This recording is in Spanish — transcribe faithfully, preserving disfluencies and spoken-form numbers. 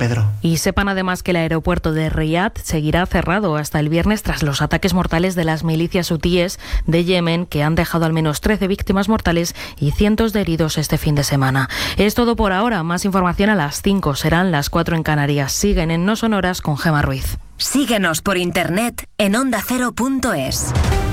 Pedro. Y sepan además que el aeropuerto de Riad seguirá cerrado hasta el viernes tras los ataques mortales de las milicias hutíes de Yemen, que han dejado al menos trece víctimas mortales y cientos de heridos este fin de semana. Es todo por ahora. Más información a las cinco. Serán las cuatro en Canarias. Siguen en No Sonoras con Gemma Ruiz. Síguenos por internet en onda cero punto es.